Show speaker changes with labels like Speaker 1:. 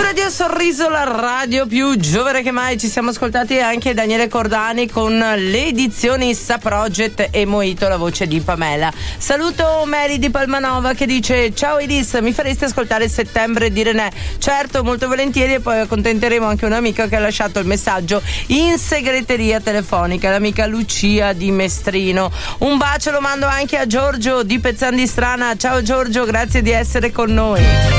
Speaker 1: Radio Sorriso, la radio più giovane che mai. Ci siamo ascoltati anche Daniele Cordani con le edizioni Sa Project e Mojito, la voce di Pamela. Saluto Mary di Palmanova che dice: ciao Elis, mi fareste ascoltare Settembre di René? Certo, molto volentieri, e poi accontenteremo anche un'amica che ha lasciato il messaggio in segreteria telefonica, l'amica Lucia di Mestrino. Un bacio lo mando anche a Giorgio di Pezzan di Strana. Ciao Giorgio, grazie di essere con noi.